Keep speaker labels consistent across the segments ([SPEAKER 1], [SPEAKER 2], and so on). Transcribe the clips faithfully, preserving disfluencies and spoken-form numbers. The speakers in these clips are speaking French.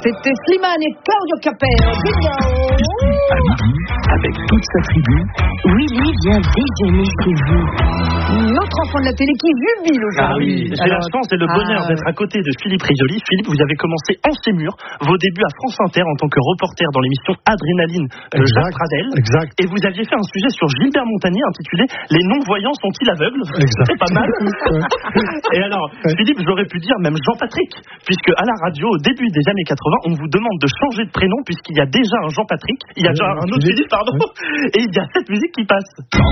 [SPEAKER 1] C'était Slimane et Claudio Capeo.
[SPEAKER 2] À midi, avec toute sa tribu, Willy vient déjeuner chez vous.
[SPEAKER 1] Notre enfant de la télé qui jubile aujourd'hui.
[SPEAKER 3] Ah oui, j'ai Alors, la chance et le bonheur ah, d'être à côté de Philippe Risoli. Philippe, vous avez commencé en Sémur vos débuts à France Inter en tant que reporter dans l'émission Adrénaline de Jacques Pradel.
[SPEAKER 4] Exact.
[SPEAKER 3] Et vous aviez fait un sujet sur Gilbert Montagnier intitulé Les non-voyants sont-ils aveugles?
[SPEAKER 4] Exact.
[SPEAKER 3] C'est pas mal. Et alors, Philippe, j'aurais pu dire même Jean-Patrick, puisque à la radio, au début des années quatre-vingts, on vous demande de changer de prénom puisqu'il y a déjà un Jean-Patrick, il y a déjà un autre Philippe, pardon, et il y a cette musique qui passe.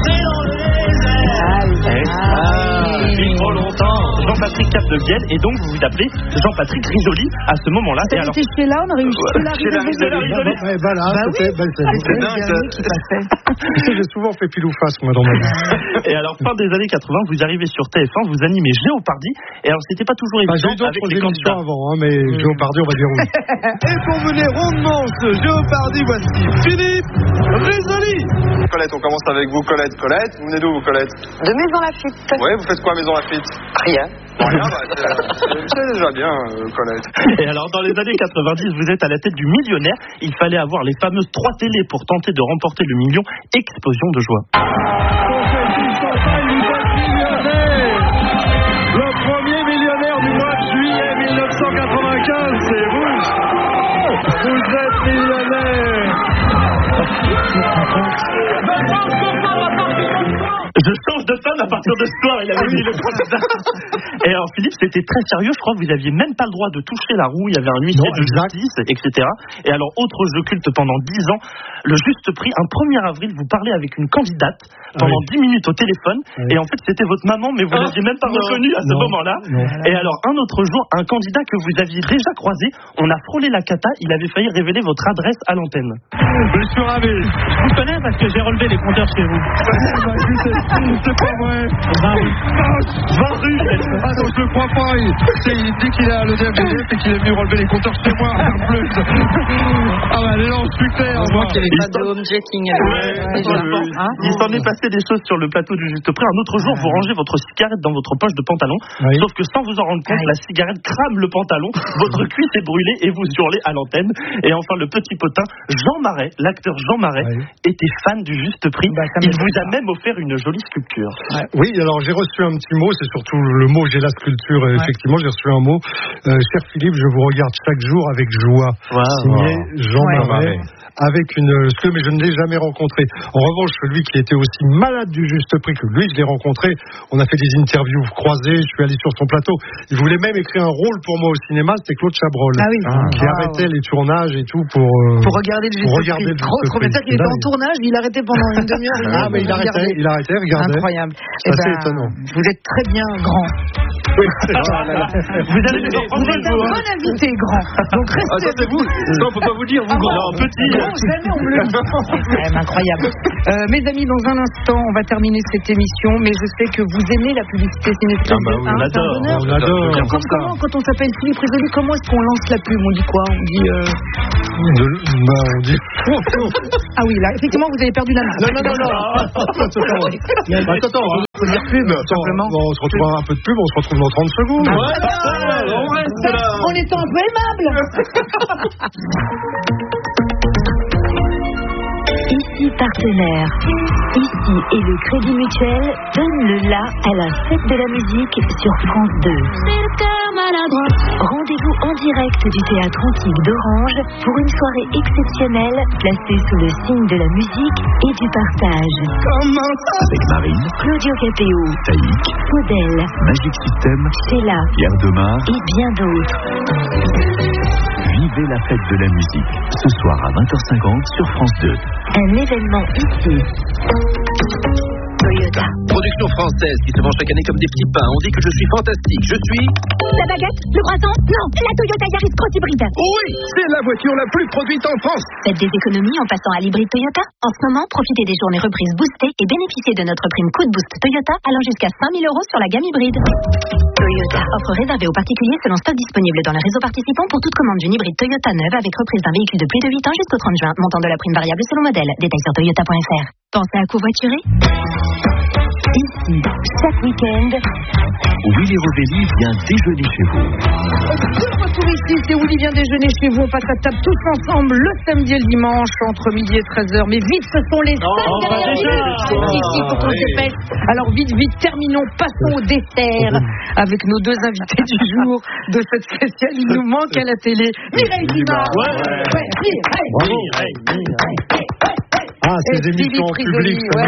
[SPEAKER 3] Depuis trop longtemps, Jean-Patrick Cap de Vienne, et donc vous vous appelez Jean-Patrick Risoli à ce moment-là.
[SPEAKER 1] Et alors, chez là, on aurait eu chez la Risoli.
[SPEAKER 4] Eh ben là, c'était dingue. J'ai souvent fait pile ou face, moi, dans ma vie.
[SPEAKER 3] Et alors, fin des années quatre-vingts, vous arrivez sur T F un, vous animez Géopardy, et alors c'était pas toujours évident
[SPEAKER 4] bah,
[SPEAKER 3] avec les candidats
[SPEAKER 4] avant, hein, mais mmh. Géopardy, on va dire oui.
[SPEAKER 5] Et pour mener rondement ce Géopardy, voici Philippe Risoli.
[SPEAKER 6] Colette, on commence avec vous, Colette. Colette, vous venez d'où, vous, Colette?
[SPEAKER 1] De Maison-Lafitte.
[SPEAKER 6] Oui, vous faites quoi à Maison-Lafitte?
[SPEAKER 1] Rien.
[SPEAKER 6] Rien, bah, c'est, c'est déjà bien, euh, Colette.
[SPEAKER 3] Et alors, dans les années quatre-vingt-dix, vous êtes à la tête du Millionnaire. Il fallait avoir les fameuses trois télés pour tenter de remporter le million. Explosion de joie.
[SPEAKER 5] Le premier millionnaire du mois de juillet mille neuf cent quatre-vingt-quinze, c'est vous. Vous êtes millionnaire.
[SPEAKER 3] Je change de femme à partir de ce soir, il avait dit le candidat. Et alors Philippe, c'était très sérieux, je crois que vous aviez même pas le droit de toucher la roue, il y avait un huissier de justice, et cetera. Et alors, autre jeu culte pendant dix ans, le Juste Prix, un premier avril, vous parlez avec une candidate pendant oui. dix minutes au téléphone, oui. et en fait c'était votre maman, mais vous ne l'aviez même pas reconnue à ce
[SPEAKER 4] non,
[SPEAKER 3] moment-là.
[SPEAKER 4] Non.
[SPEAKER 3] Et alors, un autre jour, un candidat que vous aviez déjà croisé, on a frôlé la cata, il avait failli révéler votre adresse à l'antenne.
[SPEAKER 5] Je suis ravi. Je vous connais parce que j'ai relevé les compteurs chez vous. C'est pas vrai.
[SPEAKER 3] vingt rue.
[SPEAKER 5] Ah non, je le crois pas. Il, il dit qu'il a le D F D et qu'il est venu relever les compteurs chez moi. En plus. Ah bah, les lances super.
[SPEAKER 1] On voit qu'il n'y avait pas de home jetting.
[SPEAKER 3] Il s'en est passé des choses sur le plateau du Juste Prix. Un autre jour, vous rangez votre cigarette dans votre poche de pantalon. Oui. Sauf que sans vous en rendre compte, oui. la cigarette crame le pantalon. Votre cuisse est brûlée et vous hurlez à l'antenne. Et enfin, le petit potin, Jean Marais, l'acteur Jean Marais, oui. était fan du Juste Prix. Bah, il vous a même offert une jolie sculpture.
[SPEAKER 4] Ouais. Oui, alors j'ai reçu un petit mot, c'est surtout le mot j'ai la sculpture, ouais. Effectivement j'ai reçu un mot. Euh, cher Philippe, je vous regarde chaque jour avec joie. Wow. Signé Jean ouais. Marais. Avec une sculpture, mais je ne l'ai jamais rencontré. En revanche, celui qui était aussi malade du Juste Prix que lui, je l'ai rencontré. On a fait des interviews croisées, je suis allé sur son plateau. Il voulait même écrire un rôle pour moi au cinéma, c'était Claude Chabrol.
[SPEAKER 1] Ah oui.
[SPEAKER 4] ah. Qui ah. arrêtait les tournages et tout pour... Euh,
[SPEAKER 1] pour regarder le Juste
[SPEAKER 4] pour regarder
[SPEAKER 1] Prix. Trop, trop bien. C'est-à-dire qu'il était en tournage, il arrêtait pendant une demi-heure.
[SPEAKER 4] Ah, mais il arrêtait, il arrêtait, regardez.
[SPEAKER 1] Incroyable.
[SPEAKER 4] C'est assez ben, étonnant.
[SPEAKER 1] Vous êtes très bien grand.
[SPEAKER 3] Oui, c'est ah, là, là. Vous, allez les
[SPEAKER 1] vous êtes un bon invité, grand. Donc restez.
[SPEAKER 6] Ah, ça, c'est vous. Non, faut pas vous dire, vous, ah, grand.
[SPEAKER 3] Non, petit.
[SPEAKER 1] Non, jamais on me le dit. C'est quand même incroyable. Euh, mes amis, dans un instant, on va terminer cette émission, mais je sais que vous aimez la publicité. C'est une espèce
[SPEAKER 3] ah, bah,
[SPEAKER 1] de.
[SPEAKER 3] On adore.
[SPEAKER 4] On adore.
[SPEAKER 1] Comme, comment, quand on s'appelle Philippe Risoli, comment est-ce qu'on lance la pub? On dit quoi? On dit. Euh...
[SPEAKER 4] De, bah, on dit.
[SPEAKER 1] Ah oui, là, effectivement, vous avez perdu la main.
[SPEAKER 4] Non, non, non, non. Attends, attends, on va dire pub. Simplement. On se retrouve un peu de pub, on se retrouve dans trente secondes.
[SPEAKER 1] Ah, ouais, ah, on reste là. On est un peu aimable.
[SPEAKER 2] Ici partenaire. Ici et le Crédit Mutuel donne le la à la fête de la musique sur France deux. Rendez-vous en direct du Théâtre Antique d'Orange pour une soirée exceptionnelle placée sous le signe de la musique et du partage.
[SPEAKER 7] Avec Marine,
[SPEAKER 2] Claudio Capeo,
[SPEAKER 7] Taïk,
[SPEAKER 2] Faudel,
[SPEAKER 7] Magic System,
[SPEAKER 2] Sheila,
[SPEAKER 7] Pierre Demar
[SPEAKER 2] et bien d'autres.
[SPEAKER 7] Vivez la fête de la musique ce soir à vingt heures cinquante sur France deux.
[SPEAKER 2] Un événement ici. Toyota.
[SPEAKER 8] Production française qui se vend chaque année comme des petits pains. On dit que je suis fantastique. Je suis...
[SPEAKER 9] La baguette? Le croissant? Non, la Toyota Yaris Cross hybride.
[SPEAKER 8] Oui, c'est la voiture la plus produite en France.
[SPEAKER 9] Faites des économies en passant à l'hybride Toyota. En ce moment, profitez des journées reprises boostées et bénéficiez de notre prime coup de boost Toyota allant jusqu'à cinq mille euros sur la gamme hybride. Toyota. Offre réservée aux particuliers selon stock disponible dans les réseaux participants pour toute commande d'une hybride Toyota neuve avec reprise d'un véhicule de plus de huit ans jusqu'au trente juin. Montant de la prime variable selon modèle. Détails sur toyota point f r. Pensez à covoiturer?
[SPEAKER 2] Ici, chaque week-end,
[SPEAKER 7] Willy Rovelli vient déjeuner chez vous.
[SPEAKER 1] De retour ici, c'est Willy vient déjeuner chez vous. On passe à table tous ensemble le samedi et le dimanche entre midi et treize heures. Mais vite, ce sont les cinq dernières minutes. C'est ici, il faut qu'on se dépêche. Alors vite, vite, terminons. Passons au dessert avec nos deux invités du jour de cette spéciale. Il nous manque à la télé. Mireille Dumas. Ouais, ouais, Mireille. Mireille, Mireille.
[SPEAKER 4] Ah, ces
[SPEAKER 1] et
[SPEAKER 4] émissions en public.
[SPEAKER 1] Ouais.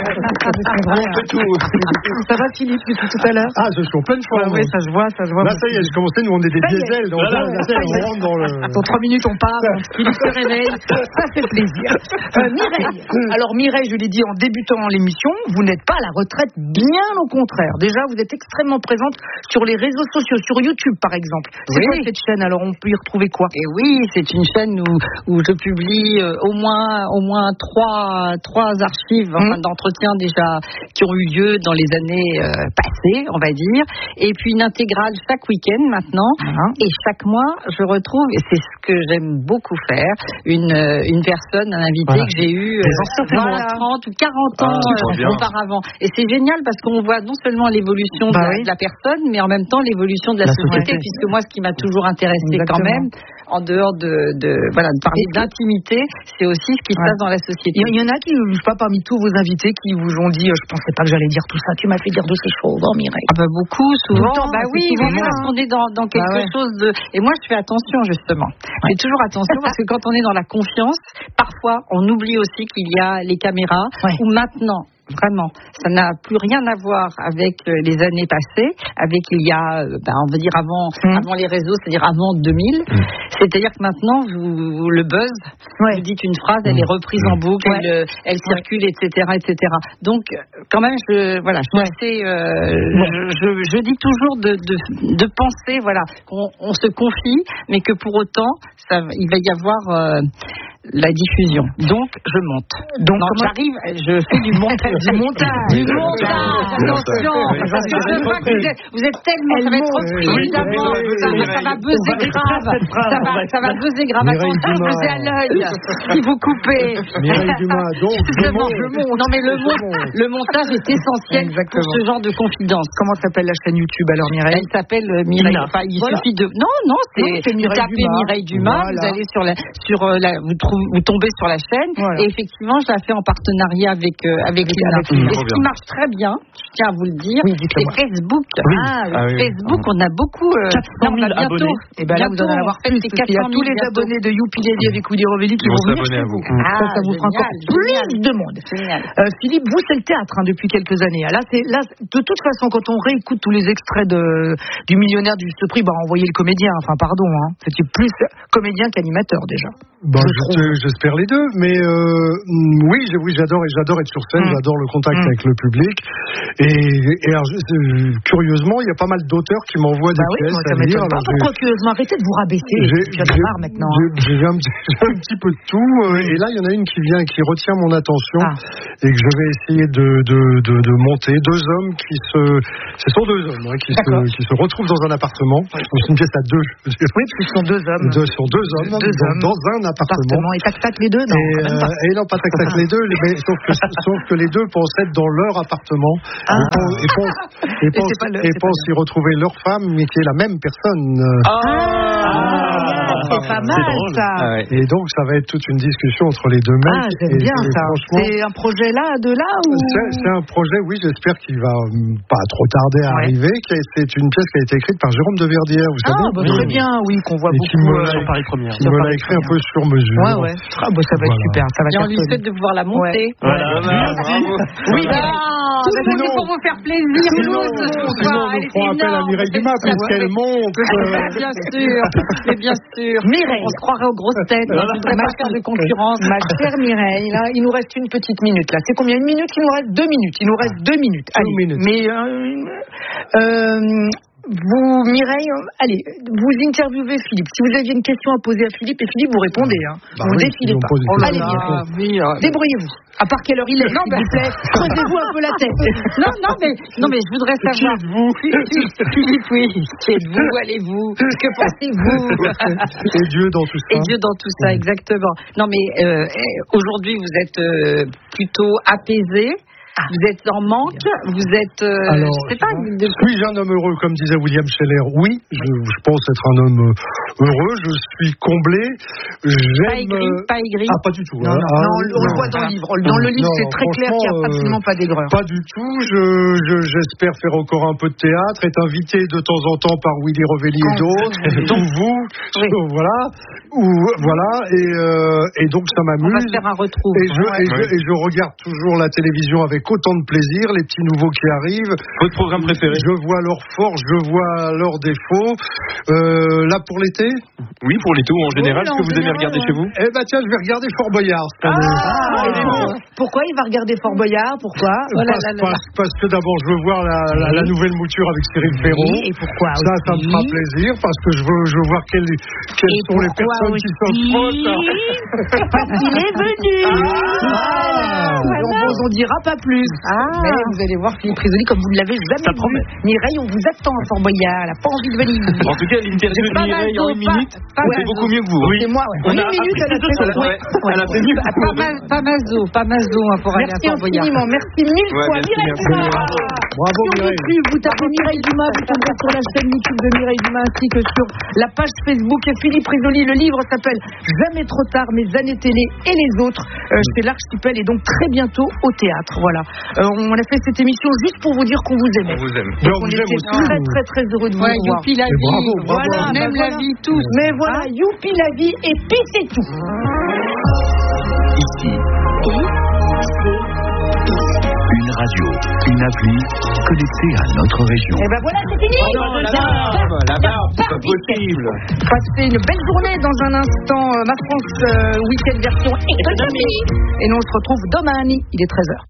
[SPEAKER 1] Ça va, Philippe, depuis tout à l'heure?
[SPEAKER 4] Ah, je suis en pleine forme.
[SPEAKER 1] Oui, ça se voit, ça se voit.
[SPEAKER 4] Là, ça y est, je commençais, nous, on est des diesels. Donc là, là, on rentre dans le.
[SPEAKER 1] Dans trois minutes, on part. Philippe se réveille. Ça fait plaisir. Euh, Mireille. Alors, Mireille, je l'ai dit en débutant l'émission, vous n'êtes pas à la retraite, bien au contraire. Déjà, vous êtes extrêmement présente sur les réseaux sociaux, sur YouTube, par exemple. C'est oui. quoi cette chaîne? Alors, on peut y retrouver quoi?
[SPEAKER 10] Et oui, c'est une chaîne où, où je publie euh, au moins, au moins trois Trois, trois archives enfin, mmh. d'entretien déjà qui ont eu lieu dans les années euh, passées, on va dire, et puis une intégrale chaque week-end maintenant, mmh. et chaque mois je retrouve, et c'est ce que j'aime beaucoup faire, une, une personne, un invité voilà. que j'ai eu euh, voilà, trente ou quarante ans ah, euh, auparavant. Et c'est génial parce qu'on voit non seulement l'évolution bah de, la, oui. de la personne, mais en même temps l'évolution de la, la société, société, puisque moi ce qui m'a toujours intéressé quand même, en dehors de, de, voilà, de parler d'intimité, c'est aussi ce qui se ouais. passe dans la société.
[SPEAKER 1] Il y en a qui, je sais pas, parmi tous vos invités qui vous ont dit, je pensais pas que j'allais dire tout ça, tu m'as fait dire de ces choses, oh Mireille.
[SPEAKER 10] Ah bah beaucoup, souvent.
[SPEAKER 1] Temps,
[SPEAKER 10] bah oui,
[SPEAKER 1] souvent
[SPEAKER 10] oui, parce qu'on est dans, dans quelque bah ouais. chose de. Et moi, je fais attention justement. Ouais. Je fais toujours attention parce que quand on est dans la confiance, parfois, on oublie aussi qu'il y a les caméras. Ouais. Ou maintenant. Vraiment, ça n'a plus rien à voir avec les années passées, avec il y a, ben, on va dire avant, mmh. avant les réseaux, c'est-à-dire avant deux mille. Mmh. C'est-à-dire que maintenant, vous, le buzz, ouais. vous dites une phrase, elle est reprise mmh. en boucle, ouais. elle, elle circule, ouais. et cetera, et cetera. Donc, quand même, je, voilà, je, ouais. sais, euh, ouais. je, je, je dis toujours de, de, de penser, voilà, qu'on on se confie, mais que pour autant, ça, il va y avoir euh, la diffusion. Donc, je monte. Donc, non, j'arrive, je fais du montage.
[SPEAKER 1] Du montage.
[SPEAKER 10] Du montage. Attention. Parce que je vois que vous êtes, vous êtes tellement, ça va être repris, évidemment. Ça, ça va buzzer grave. Ça va, ça va buzzer grave. Attention, je vous ai à l'œil. Si vous coupez.
[SPEAKER 4] Mireille Dumas, donc, je monte.
[SPEAKER 10] Non, mais le, le montage est essentiel pour ce genre de confidence.
[SPEAKER 1] Comment s'appelle la chaîne YouTube alors, Mireille?
[SPEAKER 10] Elle s'appelle Mireille. Enfin, il suffit de. Non, non, c'est. Vous tapez Mireille Dumas, vous allez sur la, sur la, vous trouvez, vous tombez sur la chaîne. Et effectivement, je la fais en partenariat avec, avec Lina. Et ce qui marche très bien, je tiens à vous le dire, oui, c'est Facebook.
[SPEAKER 1] Oui.
[SPEAKER 10] Ah, ah, oui, Facebook, oui. on a beaucoup. Euh,
[SPEAKER 1] quatre cent mille abonnés. Et ben là, vous en allez avoir fait. Il y a tous les bientôt. abonnés de Youpi Lady avec Willy Rovelli qui vont venir chez vous. Ah, ça, ça vous fera encore plus de monde. Euh, Philippe, vous, c'est le théâtre hein, depuis quelques années. Là, c'est, là, de toute façon, quand on réécoute tous les extraits de, du millionnaire du juste prix, bah, envoyez le comédien. Enfin, pardon, hein, c'était plus comédien qu'animateur déjà.
[SPEAKER 4] Bah, j'espère les deux, mais euh, oui, oui, j'adore et j'adore être sur scène, mmh. j'adore le contact mmh. avec le public. Et, et alors, euh, curieusement, il y a pas mal d'auteurs qui m'envoient des
[SPEAKER 1] bah
[SPEAKER 4] pièces
[SPEAKER 1] oui,
[SPEAKER 4] à lire.
[SPEAKER 1] Alors, pourquoi curieusement? Arrêtez de vous rabaisser. J'ai marre maintenant.
[SPEAKER 4] J'ai hein. un, un petit peu de tout. Euh, et là, il y en a une qui vient, qui retient mon attention ah. et que je vais essayer de, de, de, de monter. Deux hommes qui se, ce sont deux hommes hein, qui, se, qui se retrouvent dans un appartement. Oui. C'est une pièce à deux.
[SPEAKER 1] Oui, ce sont deux hommes.
[SPEAKER 4] Deux, ce sont deux hommes, deux dans, hommes. dans un appartement.
[SPEAKER 1] Et tac tac les deux, non?
[SPEAKER 4] Et, euh, et non, pas tac tac les deux, mais sauf que, sauf que les deux pensent être dans leur appartement ah. et pensent, et pensent, et pensent, et le, et pensent y retrouver leur femme, mais qui est la même personne.
[SPEAKER 1] Ah, ah c'est pas mal
[SPEAKER 3] c'est
[SPEAKER 1] ça.
[SPEAKER 4] Ah ouais. Et donc ça va être toute une discussion entre les deux mecs.
[SPEAKER 1] Ah, j'aime
[SPEAKER 4] et,
[SPEAKER 1] bien
[SPEAKER 4] et
[SPEAKER 1] ça. C'est un projet là, de là ou
[SPEAKER 4] c'est, c'est un projet, oui, j'espère qu'il va pas trop tarder à ouais. arriver. C'est une pièce qui a été écrite par Jérôme de Verdière, vous savez.
[SPEAKER 1] Ah, bah, très bien, oui, qu'on voit
[SPEAKER 4] et
[SPEAKER 1] beaucoup
[SPEAKER 4] euh,
[SPEAKER 3] sur Paris Première.
[SPEAKER 4] Qui me l'a écrit un peu sur mesure.
[SPEAKER 1] Ouais, ouais. Ah, bah, ça va
[SPEAKER 4] voilà.
[SPEAKER 1] être super. Ça va
[SPEAKER 10] et on lui souhaite de pouvoir la monter.
[SPEAKER 3] Ouais. Voilà.
[SPEAKER 10] Merci. Oui, c'est pour vous faire plaisir.
[SPEAKER 4] Sinon, sinon nous ferons appel à Mireille Dumas puisqu'elle monte.
[SPEAKER 10] Bien sûr, mais bien sûr.
[SPEAKER 1] Mireille,
[SPEAKER 10] on se croirait aux grosses têtes. Je ne voudrais pas faire de concurrence.
[SPEAKER 1] Ma chère Mireille, là, il nous reste une petite minute. Là, c'est combien? Une minute? Il nous reste deux minutes. Il nous reste deux minutes. Allez, minutes. Mais euh, euh, vous, Mireille, allez, vous interviewez Philippe. Si vous aviez une question à poser à Philippe, et Philippe, vous répondez. Hein.
[SPEAKER 4] Bah
[SPEAKER 1] vous ne
[SPEAKER 4] oui,
[SPEAKER 1] défilez pas.
[SPEAKER 4] Oh
[SPEAKER 1] allez, Mireille.
[SPEAKER 10] Oui, euh,
[SPEAKER 1] débrouillez-vous. À part quelle heure il est, non, s'il vous plaît. Creusez-vous un peu la tête.
[SPEAKER 10] Non, non, mais, non, mais je voudrais savoir.
[SPEAKER 4] Qui êtes-vous?
[SPEAKER 10] Philippe, oui. Qui êtes-vous? Où allez-vous? Que pensez-vous?
[SPEAKER 4] Et Dieu dans tout ça.
[SPEAKER 10] Et Dieu dans tout ça, exactement. Non, mais euh, aujourd'hui, vous êtes euh, plutôt apaisé. Ah. Vous êtes en manque, vous êtes, euh,
[SPEAKER 4] Alors,
[SPEAKER 10] je sais pas. De...
[SPEAKER 4] Suis-je un homme heureux, comme disait William Scheller? Oui, je, je pense être un homme heureux. Je suis comblé. J'aime...
[SPEAKER 10] Pas aigri, pas aigri.
[SPEAKER 4] Ah, pas du tout.
[SPEAKER 1] Non,
[SPEAKER 4] hein.
[SPEAKER 1] non,
[SPEAKER 4] ah,
[SPEAKER 1] non, on, on le voit dans le livre. Dans le livre,
[SPEAKER 4] non,
[SPEAKER 1] c'est très clair qu'il n'y a absolument pas d'aigreur.
[SPEAKER 4] Pas du tout. Je, je, j'espère faire encore un peu de théâtre, être invité de temps en temps par Willy Revelli et d'autres, ou vous, oui. voilà, ou voilà, et, euh, et donc ça m'amuse.
[SPEAKER 10] On va faire un retrouve.
[SPEAKER 4] Et je,
[SPEAKER 10] ouais.
[SPEAKER 4] et, je, et je regarde toujours la télévision avec autant de plaisir, les petits nouveaux qui arrivent.
[SPEAKER 5] Votre programme préféré?
[SPEAKER 4] Je vois leurs forces, je vois leurs défauts. Euh, là pour l'été?
[SPEAKER 5] Oui, pour l'été ou en général, oui, ce que vous
[SPEAKER 1] général,
[SPEAKER 5] aimez regarder
[SPEAKER 1] ouais.
[SPEAKER 5] chez vous?
[SPEAKER 4] Eh ben tiens, je vais regarder Fort Boyard.
[SPEAKER 1] Ah, ah, ah, pourquoi il va regarder Fort Boyard? Pourquoi?
[SPEAKER 4] Oh là là là. Parce, parce que d'abord, je veux voir la, la, la nouvelle mouture avec Cyril Ferraud.
[SPEAKER 1] Oui, et pourquoi
[SPEAKER 4] Ça,
[SPEAKER 1] aussi?
[SPEAKER 4] ça me fera plaisir parce que je veux, je veux voir quelles, quelles sont les personnes
[SPEAKER 1] aussi?
[SPEAKER 4] qui s'en frottent.
[SPEAKER 1] Parce qu'il est venu. Ah, ah, on, on, on dira pas plus. Ah. Mais vous allez voir Philippe Risoli comme vous ne l'avez jamais ça vu. Promet. Mireille, on vous attend à Fort Boyard. Elle n'a pas envie de venir.
[SPEAKER 5] En tout cas, l'interview de Mireille en une minute, c'est beaucoup mieux que vous.
[SPEAKER 1] Oui. C'est moi. Ouais. En une minute, elle a fait ça.
[SPEAKER 5] Elle a fait mieux.
[SPEAKER 10] Pas mazo, pas mazo pour aller à Fort Boyard.
[SPEAKER 1] Merci infiniment. Merci mille fois. Mireille Dumas.
[SPEAKER 4] Bravo Mireille.
[SPEAKER 1] Vous tapez Mireille Dumas, vous tomberez sur la chaîne YouTube de Mireille Dumas ainsi que sur la page Facebook et Philippe Risoli. Le livre s'appelle Jamais trop tard, mes années télé et les autres euh, chez l'Archipel et donc très bientôt au théâtre. Voilà. Euh, on a fait cette émission juste pour vous dire qu'on vous aimait.
[SPEAKER 5] On vous aime.
[SPEAKER 1] Donc on était très très très heureux de vous
[SPEAKER 10] ouais,
[SPEAKER 1] revoir.
[SPEAKER 10] Youpi la vie.
[SPEAKER 4] Bravo, bravo.
[SPEAKER 10] Voilà,
[SPEAKER 1] on
[SPEAKER 10] même
[SPEAKER 1] voilà.
[SPEAKER 10] la vie tous.
[SPEAKER 1] Mais voilà, hein? Youpi la vie et puis c'est tout.
[SPEAKER 7] Ici. Une radio, une appli connectée à notre région.
[SPEAKER 1] Et ben voilà, c'est fini.
[SPEAKER 5] Oh non, la barbe, la barbe, c'est pas possible.
[SPEAKER 1] Passez une belle journée dans un instant. Euh, Ma France euh, Week-end version économie. Et nous on se retrouve demain. Il est treize heures.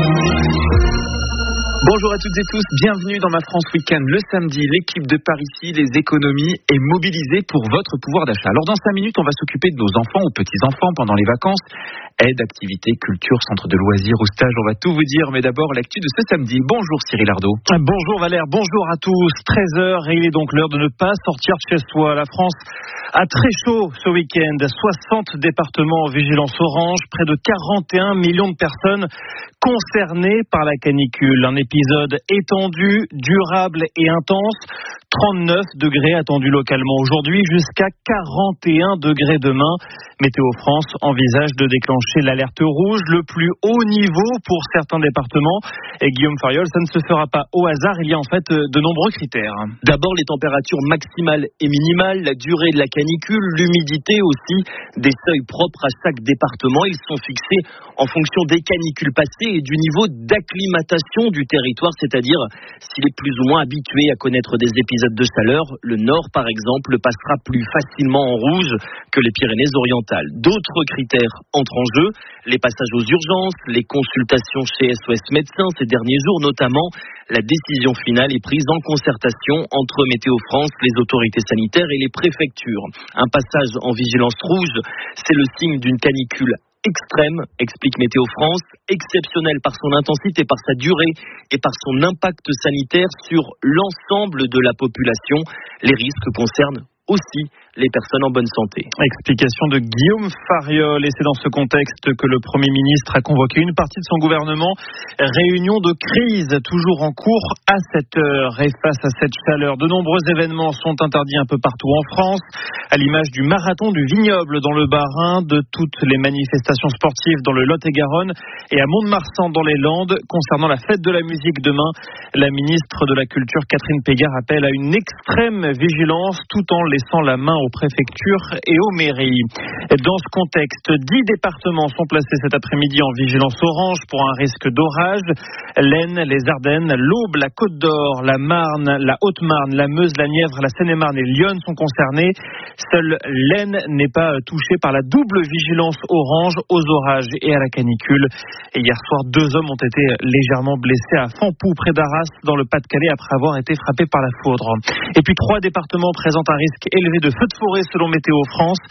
[SPEAKER 8] Bonjour à toutes et tous, bienvenue dans Ma France Week-end. Le samedi, l'équipe de Par Ici, les économies, est mobilisée pour votre pouvoir d'achat. Alors dans cinq minutes, on va s'occuper de nos enfants ou petits-enfants pendant les vacances. Aide, activités, culture, centre de loisirs ou stage, on va tout vous dire. Mais d'abord, l'actu de ce samedi. Bonjour Cyril Ardo.
[SPEAKER 3] Bonjour Valère, bonjour à tous. treize heures et il est donc l'heure de ne pas sortir de chez soi. La France a très chaud ce week-end. soixante départements en vigilance orange, près de quarante et un millions de personnes concernées par la canicule. Un épisode étendu, durable et intense. trente-neuf degrés attendus localement aujourd'hui, jusqu'à quarante et un degrés demain. Météo France envisage de déclencher l'alerte rouge, le plus haut niveau pour certains départements. Et Guillaume Fariol, ça ne se fera pas au hasard, il y a en fait de nombreux critères.
[SPEAKER 8] D'abord, les températures maximales et minimales, la durée de la canicule, l'humidité aussi, des seuils propres à chaque département. Ils sont fixés en fonction des canicules passées et du niveau d'acclimatation du territoire, c'est-à-dire s'il est plus ou moins habitué à connaître des épisodes de chaleur. Le nord, par exemple, passera plus facilement en rouge que les Pyrénées-Orientales. D'autres critères entrent en jeu, les passages aux urgences, les consultations chez S O S Médecins ces derniers jours notamment. La décision finale est prise en concertation entre Météo France, les autorités sanitaires et les préfectures. Un passage en vigilance rouge, c'est le signe d'une canicule extrême, explique Météo France, exceptionnelle par son intensité, par sa durée et par son impact sanitaire sur l'ensemble de la population. Les risques concernent aussi les personnes en bonne santé.
[SPEAKER 3] Explication de Guillaume Fariol. Et c'est dans ce contexte que le Premier ministre a convoqué une partie de son gouvernement. Réunion de crise toujours en cours à cette heure. Et face à cette chaleur, de nombreux événements sont interdits un peu partout en France, à l'image du marathon du Vignoble dans le Bas-Rhin, de toutes les manifestations sportives dans le Lot-et-Garonne et à Mont-de-Marsan dans les Landes. Concernant la fête de la musique demain, la ministre de la Culture Catherine Pégard appelle à une extrême vigilance tout en laissant la main aux préfectures et aux mairies. Dans ce contexte, dix départements sont placés cet après-midi en vigilance orange pour un risque d'orage. L'Aisne, les Ardennes, l'Aube, la Côte d'Or, la Marne, la Haute-Marne, la Meuse, la Nièvre, la Seine-et-Marne et Lyon sont concernés. Seule l'Aisne n'est pas touchée par la double vigilance orange aux orages et à la canicule. Et hier soir, deux hommes ont été légèrement blessés à Fampou, près d'Arras, dans le Pas-de-Calais, après avoir été frappés par la foudre. Et puis trois départements présentent un risque élevé de feux de forêt selon Météo France.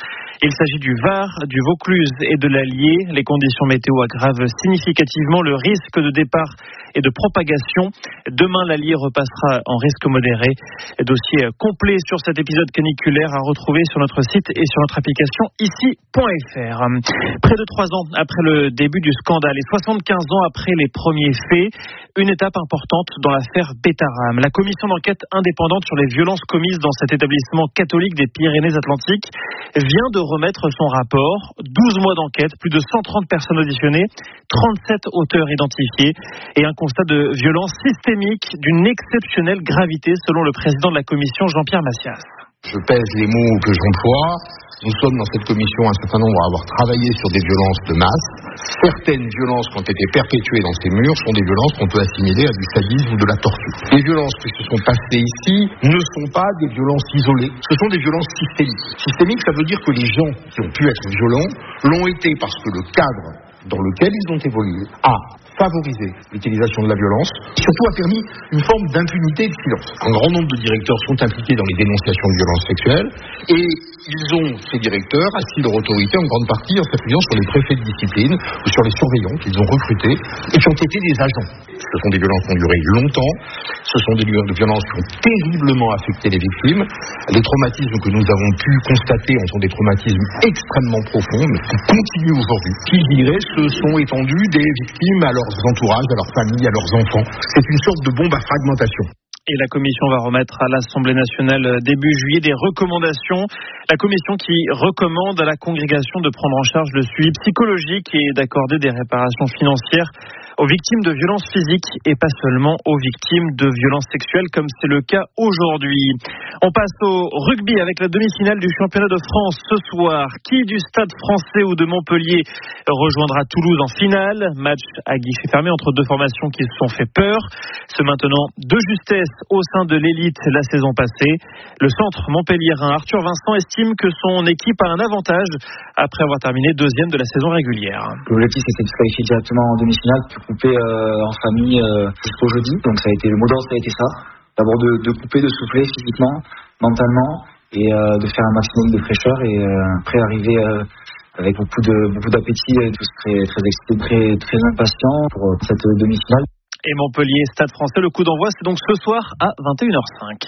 [SPEAKER 11] Il s'agit du Var, du Vaucluse et de l'Allier. Les conditions météo aggravent significativement le risque de départ et de propagation. Demain, l'Allier repassera en risque modéré. Dossier complet sur cet épisode caniculaire à retrouver sur notre site et sur notre application ici point f r. Près de trois ans après le début du scandale et soixante-quinze ans après les premiers faits, une étape importante dans l'affaire Betaram. La commission d'enquête indépendante sur les violences commises dans cet établissement catholique des Pyrénées-Atlantiques vient de remettre son rapport. douze mois d'enquête, plus de cent trente personnes auditionnées, trente-sept auteurs identifiés et un constat de violence systémique d'une exceptionnelle gravité selon le président de la commission, Jean-Pierre Massias.
[SPEAKER 12] Je pèse les mots que j'emploie. Nous sommes dans cette commission un certain nombre à avoir travaillé sur des violences de masse. Certaines violences qui ont été perpétuées dans ces murs sont des violences qu'on peut assimiler à du sadisme ou de la torture. Les violences qui se sont passées ici ne sont pas des violences isolées, ce sont des violences systémiques. Systémiques, ça veut dire que les gens qui ont pu être violents l'ont été parce que le cadre dans lequel ils ont évolué a favorisé l'utilisation de la violence, surtout a permis une forme d'impunité et de silence. Un grand nombre de directeurs sont impliqués dans les dénonciations de violences sexuelles et ils ont, ces directeurs, assis leur autorité en grande partie en s'appuyant sur les préfets de discipline ou sur les surveillants qu'ils ont recrutés et qui ont été des agents. Ce sont des violences qui ont duré longtemps, ce sont des violences qui ont terriblement affecté les victimes. Les traumatismes que nous avons pu constater en sont des traumatismes extrêmement profonds, mais qui continuent aujourd'hui. Qui dirait se sont étendus des victimes à leurs entourages, à leurs familles, à leurs enfants. C'est une sorte de bombe à fragmentation.
[SPEAKER 11] Et la commission va remettre à l'Assemblée nationale début juillet des recommandations. La commission qui recommande à la congrégation de prendre en charge le suivi psychologique et d'accorder des réparations financières aux victimes de violences physiques et pas seulement aux victimes de violences sexuelles comme c'est le cas aujourd'hui. On passe au rugby avec la demi-finale du championnat de France ce soir. Qui du Stade Français ou de Montpellier rejoindra Toulouse en finale? Match à guichet fermé entre deux formations qui se sont fait peur. Se maintenant de justesse au sein de l'élite la saison passée. Le centre montpelliérain Arthur Vincent estime que son équipe a un avantage après avoir terminé deuxième de la saison régulière.
[SPEAKER 13] L'objectif c'était de se qualifier directement en demi-finale, de couper euh, en famille euh, jusqu'au jeudi. Donc ça a été le mot d'ordre, ça a été ça. D'abord de, de couper, de souffler physiquement, mentalement et euh, de faire un maximum de fraîcheur et euh, après arriver euh, avec beaucoup de beaucoup d'appétit, et tous très très excités, très très impatients pour euh, cette demi-finale.
[SPEAKER 11] Et Montpellier, Stade Français, le coup d'envoi, c'est donc ce soir à vingt et une heures cinq.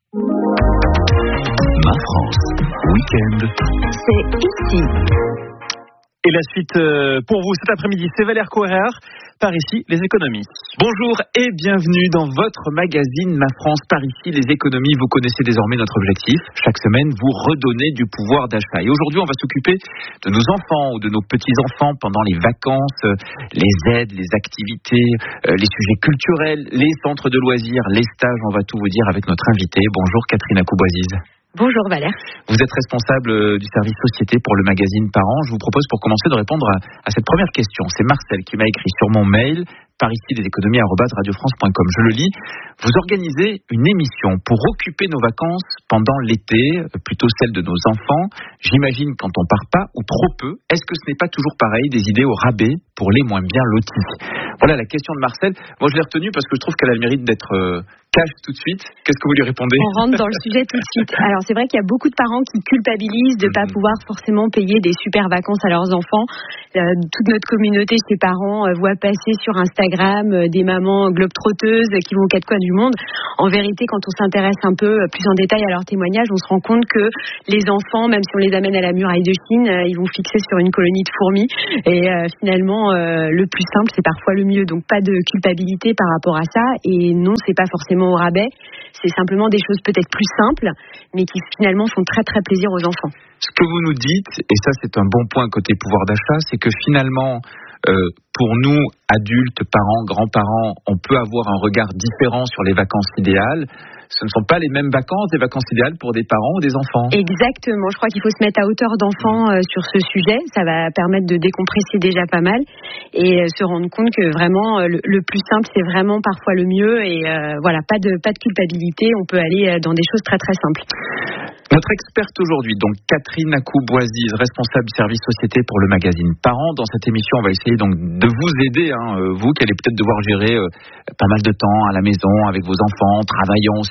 [SPEAKER 7] Ma France, week-end.
[SPEAKER 2] C'est ici.
[SPEAKER 11] Et la suite pour vous cet après-midi, c'est Valère Coerrer. Par ici, les économies.
[SPEAKER 14] Bonjour et bienvenue dans votre magazine Ma France. Par ici, les économies. Vous connaissez désormais notre objectif. Chaque semaine, vous redonnez du pouvoir d'achat. Et aujourd'hui, on va s'occuper de nos enfants ou de nos petits-enfants pendant les vacances, les aides, les activités, les sujets culturels, les centres de loisirs, les stages. On va tout vous dire avec notre invitée. Bonjour Catherine Acouboisiz.
[SPEAKER 15] Bonjour Valère.
[SPEAKER 14] Vous êtes responsable du service société pour le magazine Parents. Je vous propose pour commencer de répondre à, à cette première question. C'est Marcel qui m'a écrit sur mon mail par ici les économies arobase radio france point com. Je le lis. Vous organisez une émission pour occuper nos vacances pendant l'été, plutôt celle de nos enfants. J'imagine quand on part pas ou trop peu. Est-ce que ce n'est pas toujours pareil, des idées au rabais pour les moins bien lotis? Voilà la question de Marcel. Moi je l'ai retenue parce que je trouve qu'elle a le mérite d'être euh, cash tout de suite. Qu'est-ce que vous lui répondez?
[SPEAKER 15] On rentre dans le sujet tout de suite. Alors c'est vrai qu'il y a beaucoup de parents qui culpabilisent de ne pas mmh. pouvoir forcément payer des super vacances à leurs enfants. Euh, toute notre communauté, ses parents, euh, voit passer sur Instagram euh, des mamans globetrotteuses qui vont aux quatre coins du monde. En vérité, quand on s'intéresse un peu plus en détail à leurs témoignages, on se rend compte que les enfants, même si on les amène à la muraille de Chine, euh, ils vont fixer sur une colonie de fourmis. Et euh, finalement, euh, le plus simple, c'est parfois le mieux. Donc pas de culpabilité par rapport à ça. Et non, c'est pas forcément au rabais. C'est simplement des choses peut-être plus simples, mais qui finalement font très très plaisir aux enfants.
[SPEAKER 14] Ce que vous nous dites, et ça c'est un bon point côté pouvoir d'achat, c'est que finalement, euh, pour nous, adultes, parents, grands-parents, on peut avoir un regard différent sur les vacances idéales. Ce ne sont pas les mêmes vacances, des vacances idéales pour des parents ou des enfants.
[SPEAKER 15] Exactement, je crois qu'il faut se mettre à hauteur d'enfant euh, sur ce sujet. Ça va permettre de décompresser déjà pas mal et euh, se rendre compte que vraiment euh, le, le plus simple, c'est vraiment parfois le mieux. Et euh, voilà, pas de, pas de culpabilité, on peut aller dans des choses très très simples.
[SPEAKER 14] Notre experte aujourd'hui, donc Catherine Acouboisiz, responsable du service société pour le magazine Parents. Dans cette émission, on va essayer donc de vous aider, hein, vous qui allez peut-être devoir gérer euh, pas mal de temps à la maison avec vos enfants, travaillant aussi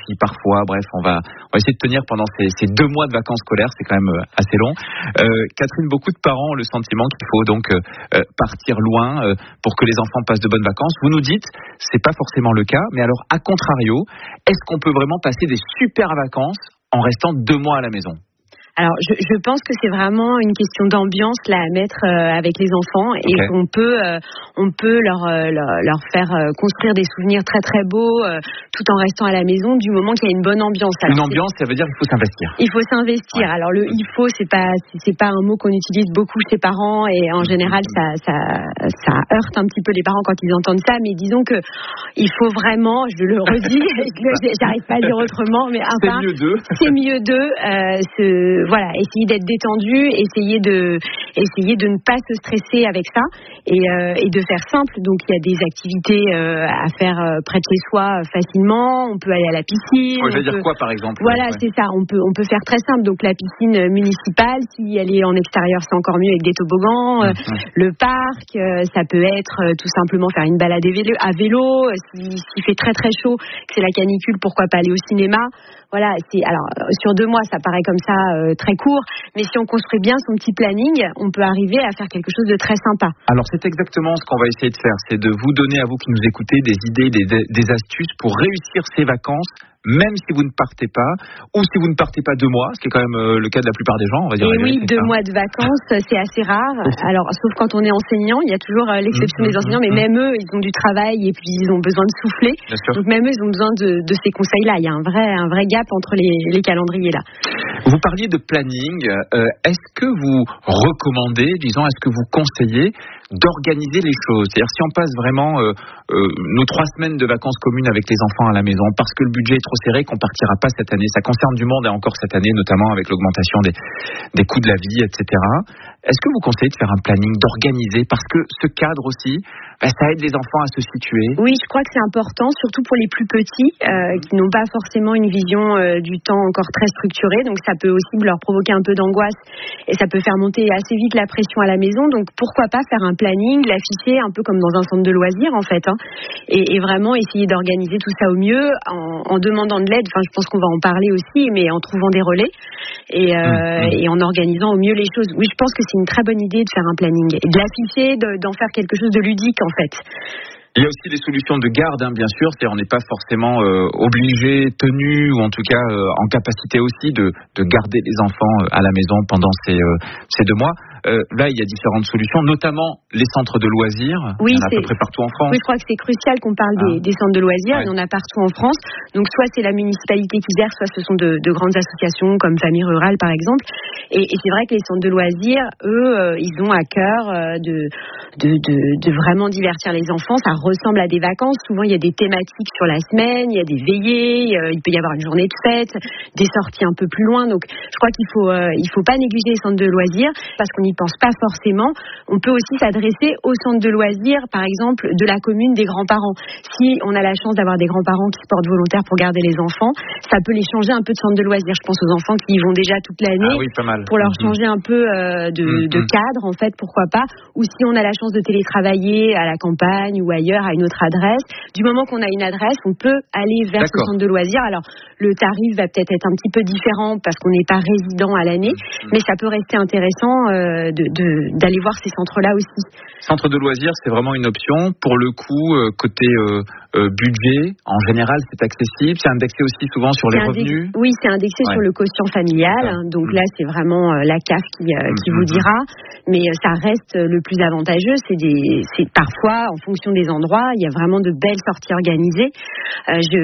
[SPEAKER 14] sorties parfois. Bref, on va, on va essayer de tenir pendant ces, ces deux mois de vacances scolaires. C'est quand même assez long. Euh, Catherine, beaucoup de parents ont le sentiment qu'il faut donc euh, partir loin euh, pour que les enfants passent de bonnes vacances. Vous nous dites, c'est pas forcément le cas. Mais alors, à contrario, est-ce qu'on peut vraiment passer des super vacances en restant deux mois à la maison ?
[SPEAKER 15] Alors, je, je pense que c'est vraiment une question d'ambiance là à mettre euh, avec les enfants et okay. qu'on peut, euh, on peut leur, euh, leur leur faire euh, construire des souvenirs très très beaux euh, tout en restant à la maison du moment qu'il y a une bonne ambiance.
[SPEAKER 14] Alors, une ambiance, ça veut dire qu'il faut s'investir.
[SPEAKER 15] Il faut s'investir. Ouais. Alors le il faut, c'est pas c'est pas un mot qu'on utilise beaucoup chez les parents et en général ça ça ça heurte un petit peu les parents quand ils entendent ça. Mais disons que il faut vraiment, je le redis, j'arrive pas à dire autrement, mais un
[SPEAKER 14] c'est mieux d'eux.
[SPEAKER 15] C'est mieux d'eux. Euh, ce, Voilà, essayer d'être détendu, essayer de, essayer de ne pas se stresser avec ça et, euh, et de faire simple. Donc il y a des activités euh, à faire euh, près de chez soi euh, facilement. On peut aller à la piscine.
[SPEAKER 14] Ouais, je vais dire
[SPEAKER 15] peut...
[SPEAKER 14] quoi par exemple?
[SPEAKER 15] Voilà,
[SPEAKER 14] ouais.
[SPEAKER 15] c'est ça. On peut, on peut faire très simple. Donc la piscine municipale, si elle est en extérieur, c'est encore mieux avec des toboggans. Mmh. Euh, le parc, euh, ça peut être euh, tout simplement faire une balade à vélo. S'il si fait très très chaud, que c'est la canicule, pourquoi pas aller au cinéma? Voilà, c'est alors sur deux mois, ça paraît comme ça euh, très court, mais si on construit bien son petit planning, on peut arriver à faire quelque chose de très sympa.
[SPEAKER 14] Alors c'est exactement ce qu'on va essayer de faire, c'est de vous donner à vous qui nous écoutez des idées, des, des astuces pour réussir ces vacances, même si vous ne partez pas, ou si vous ne partez pas deux mois, ce qui est quand même euh, le cas de la plupart des gens, on va dire.
[SPEAKER 15] Et oui, deux mois de vacances, c'est assez rare. Alors, sauf quand on est enseignant, il y a toujours euh, l'exception mmh, des enseignants, mmh, mais même eux, ils ont du travail et puis ils ont besoin de souffler. Donc même eux, ils ont besoin de, de ces conseils-là. Il y a un vrai, un vrai gap entre les, les calendriers là.
[SPEAKER 14] Vous parliez de planning. Euh, est-ce que vous recommandez, disons, est-ce que vous conseillez d'organiser les choses? C'est-à-dire si on passe vraiment euh, euh, nos trois semaines de vacances communes avec les enfants à la maison parce que le budget est trop serré, qu'on partira pas cette année. Ça concerne du monde et encore cette année, notamment avec l'augmentation des, des coûts de la vie, et cetera. Est-ce que vous conseillez de faire un planning, d'organiser? Parce que ce cadre aussi, bah, ça aide les enfants à se situer.
[SPEAKER 15] Oui, je crois que c'est important, surtout pour les plus petits, euh, qui n'ont pas forcément une vision euh, du temps encore très structurée. Donc ça peut aussi leur provoquer un peu d'angoisse et ça peut faire monter assez vite la pression à la maison. Donc pourquoi pas faire un planning, l'afficher un peu comme dans un centre de loisirs en fait, hein, et, et vraiment essayer d'organiser tout ça au mieux en, en demandant de l'aide. Enfin, je pense qu'on va en parler aussi, mais en trouvant des relais et, euh, mmh. et en organisant au mieux les choses. Oui, je pense que c'est une très bonne idée de faire un planning, et de l'afficher, de, d'en faire quelque chose de ludique en fait.
[SPEAKER 14] Il y a aussi des solutions de garde, hein, bien sûr. C'est-à-dire on n'est pas forcément euh, obligé, tenu, ou en tout cas euh, en capacité aussi de, de garder les enfants euh, à la maison pendant ces, euh, ces deux mois. Euh, là, il y a différentes solutions, notamment les centres de loisirs.
[SPEAKER 15] Oui,
[SPEAKER 14] il y en a à peu près partout en France.
[SPEAKER 15] Oui, je crois que c'est crucial qu'on parle ah. des, des centres de loisirs. Ouais. Il y en a partout en France. Donc, soit c'est la municipalité qui gère, soit ce sont de, de grandes associations comme Famille Rurale, par exemple. Et, et c'est vrai que les centres de loisirs, eux, euh, ils ont à cœur euh, de, de, de, de vraiment divertir les enfants. Ça ressemble à des vacances. Souvent, il y a des thématiques sur la semaine, il y a des veillées, euh, il peut y avoir une journée de fête, des sorties un peu plus loin. Donc, je crois qu'il faut, euh, il faut pas négliger les centres de loisirs parce qu'on n'y pense pas forcément. On peut aussi s'adresser aux centres de loisirs, par exemple, de la commune des grands-parents. Si on a la chance d'avoir des grands-parents qui se portent volontaires pour garder les enfants, ça peut les changer un peu de centre de loisirs. Je pense aux enfants qui y vont déjà toute l'année.
[SPEAKER 14] Ah oui, pas mal.
[SPEAKER 15] Pour leur mmh. changer un peu euh, de, mmh. de cadre, en fait, pourquoi pas. Ou si on a la chance de télétravailler à la campagne ou ailleurs, à une autre adresse. Du moment qu'on a une adresse, on peut aller vers D'accord. ce centre de loisirs. Alors, le tarif va peut-être être un petit peu différent parce qu'on n'est pas résident à l'année, mmh. mais ça peut rester intéressant euh, de, de, d'aller voir ces centres-là aussi.
[SPEAKER 14] Centre de loisirs, c'est vraiment une option. Pour le coup, euh, côté euh, euh, budget, en général, c'est accessible. C'est indexé aussi souvent sur c'est les index... revenus.
[SPEAKER 15] Oui, c'est indexé ouais. sur le quotient familial. Ah. Donc mmh. là, c'est vraiment euh, la C A F qui, euh, qui mmh. vous dira. Mais euh, ça reste le plus avantageux. C'est, des, c'est parfois, en fonction des endroits, il y a vraiment de belles sorties organisées. Euh, je